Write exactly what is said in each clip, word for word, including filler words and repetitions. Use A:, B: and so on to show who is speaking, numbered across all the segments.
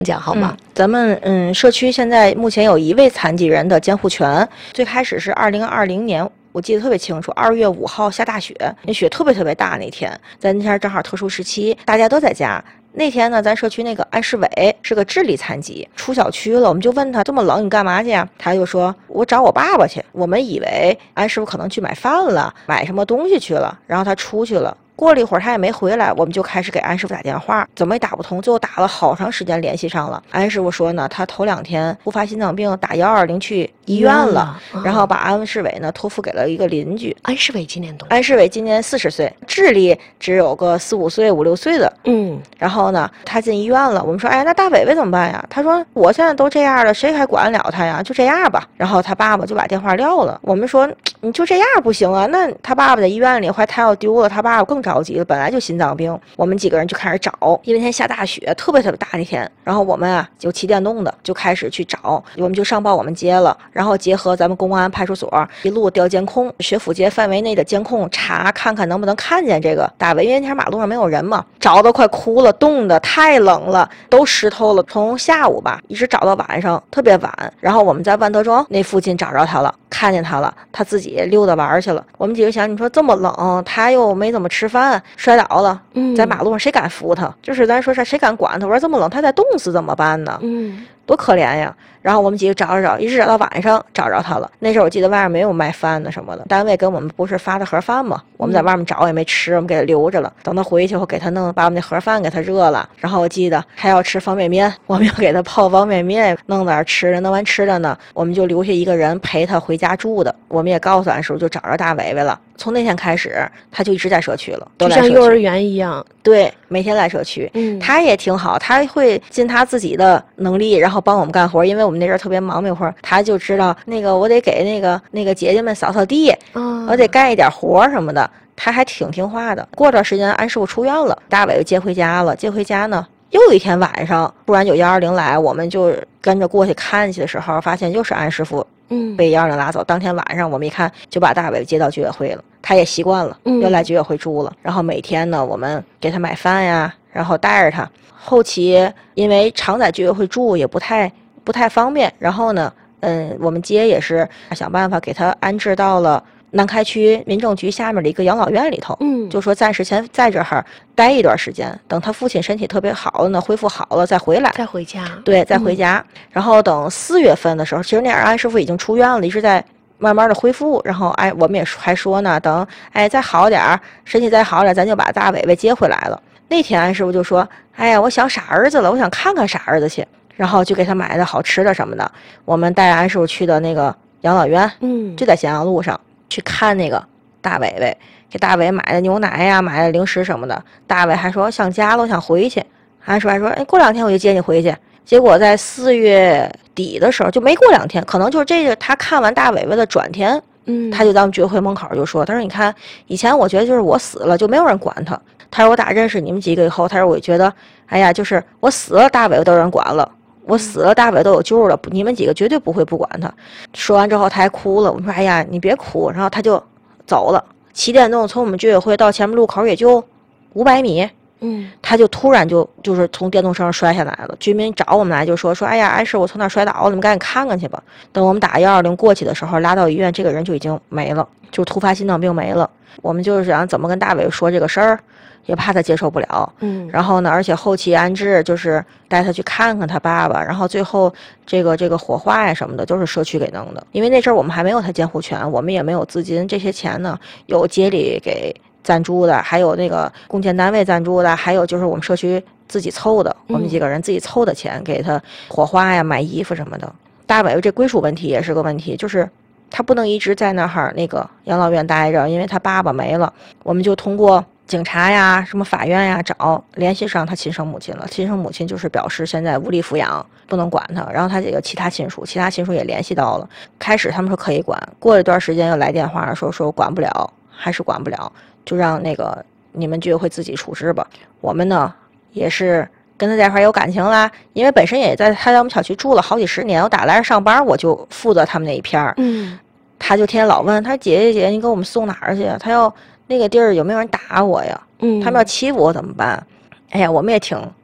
A: 讲好吗？
B: 嗯、咱们嗯，社区现在目前有一位残疾人的监护权。最开始是二零二零年，我记得特别清楚，二月五号下大雪，那雪特别特别大，那天在那天正好特殊时期，大家都在家。那天呢，咱社区那个安世伟是个智力残疾，出小区了，我们就问他这么冷你干嘛去呀？他就说我找我爸爸去。我们以为安师傅可能去买饭了，买什么东西去了，然后他出去了。过了一会儿他也没回来，我们就开始给安师傅打电话，怎么也打不通，最后打了好长时间联系上了。安师傅说呢，他头两天突发心脏病，打幺二零去医院了，嗯、然后把安世伟呢托付给了一个邻居。
A: 安世伟今年多少？
B: 安世伟今年四十岁，智力只有个四五岁、五六岁的。
A: 嗯，
B: 然后呢，他进医院了，我们说，哎，那大伟伟怎么办呀？他说，我现在都这样了，谁还管了他呀？就这样吧。然后他爸爸就把电话撂了。我们说，你就这样不行啊，那他爸爸在医院里，怀胎要丢了，他爸爸更着急了，本来就心脏病。我们几个人就开始找，因为那天下大雪，特别特别大那天。然后我们啊就骑电动的就开始去找，我们就上报我们街了，然后结合咱们公安派出所一路调监控，学府街范围内的监控查，看看能不能看见这个大伟，因为那天马路上没有人嘛，找得快哭了，冻得太冷了，都湿透了。从下午吧一直找到晚上，特别晚。然后我们在万德庄那附近找着他了，看见他了，他自己溜达玩去了。我们几个想，你说这么冷，他又没怎么吃饭，摔倒了，
A: 嗯，
B: 在马路上谁敢扶他？就是咱说谁敢管他？我说这么冷，他再冻死怎么办呢？
A: 嗯，
B: 多可怜呀！然后我们几个找找找，一直找到晚上，找着他了。那时候我记得外面没有卖饭的什么的，单位给我们不是发的盒饭吗？我们在外面找也没吃，我们给他留着了。等他回去后，给他弄把我们那盒饭给他热了。然后我记得还要吃方便面，我们要给他泡方便面，弄点吃的。弄完吃的呢，我们就留下一个人陪他回家住的。我们也告诉俺师傅，就找着大伟伟了。从那天开始，他就一直在社区了，都
A: 就像幼儿园一样。
B: 对，每天来社区。
A: 嗯，
B: 他也挺好，他会尽他自己的能力，然后帮我们干活。因为我们那阵特别忙，那会儿他就知道那个我得给那个那个姐姐们扫扫地，
A: 嗯，
B: 我得干一点活什么的。他还挺听话的。过段时间，安师傅出院了，大伟接回家了。接回家呢，又有一天晚上，突然有幺二零来，我们就跟着过去看去的时候，发现又是安师傅。
A: 嗯，
B: 被幺二零拉走。当天晚上我们一看，就把大伟接到居委会了。他也习惯了，
A: 嗯，
B: 又来居委会住了。然后每天呢，我们给他买饭呀，然后带着他。后期因为常在居委会住也不太不太方便，然后呢，嗯，我们街也是想办法给他安置到了南开区民政局下面的一个养老院里头，
A: 嗯，
B: 就说暂时先在这儿待一段时间，等他父亲身体特别好了呢，恢复好了再回来，
A: 再回家，
B: 对，再回家。嗯、然后等四月份的时候，其实那安师傅已经出院了，一直在慢慢的恢复。然后哎，我们也还说呢，等哎再好点儿，身体再好点，咱就把大伟伟接回来了。那天安师傅就说：“哎呀，我想傻儿子了，我想看看傻儿子去。”然后就给他买的好吃的什么的。我们带安师傅去的那个养老院，
A: 嗯，
B: 就在咸阳路上。去看那个大伟伟，给大伟买的牛奶呀，买的零食什么的。大伟还说想家了，我想回去。还说还说，哎，过两天我就接你回去。结果在四月底的时候，就没过两天，可能就是这个他看完大伟伟的转天，
A: 嗯，
B: 他就在我们居委会门口就说，他说你看，以前我觉得就是我死了就没有人管他。他说我打认识你们几个以后，他说我觉得，哎呀，就是我死了，大伟伟都有人管了。我死了，大伟都有救了，你们几个绝对不会不管他。说完之后，他还哭了。我们说：“哎呀，你别哭。”然后他就走了，骑电动从我们居委会到前面路口也就五百米。
A: 嗯，
B: 他就突然就就是从电动车上摔下来了。居民找我们来就说：“说哎呀，安师，我从那摔倒了，你们赶紧看看去吧。”等我们打幺二零过去的时候，拉到医院，这个人就已经没了，就突发心脏病没了。我们就是想怎么跟大伟说这个事儿。也怕他接受不了，
A: 嗯，
B: 然后呢，而且后期安置就是带他去看看他爸爸，然后最后这个这个火化呀什么的都是社区给弄的，因为那阵儿我们还没有他监护权，我们也没有资金，这些钱呢有街里给赞助的，还有那个公建单位赞助的，还有就是我们社区自己凑的，我们几个人自己凑的钱给他火化呀、买衣服什么的。大伟这归属问题也是个问题，就是他不能一直在那儿那个养老院待着，因为他爸爸没了，我们就通过警察呀、什么法院呀找联系上他亲生母亲了，亲生母亲就是表示现在无力抚养，不能管他。然后他这个其他亲属，其他亲属也联系到了，开始他们说可以管，过了一段时间又来电话说说管不了，还是管不了，就让那个你们居委会自己处置吧。我们呢也是跟他在一块有感情啦，因为本身也在他在我们小区住了好几十年，我打来上班我就负责他们那一片儿，
A: 嗯，
B: 他就天天老问他姐姐姐，你给我们送哪儿去？他要那个地儿有没有人打我呀？
A: 嗯，
B: 他们要欺负我怎么办？哎呀，我们也挺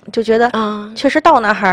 B: 就觉得
A: 啊，
B: 确实到那儿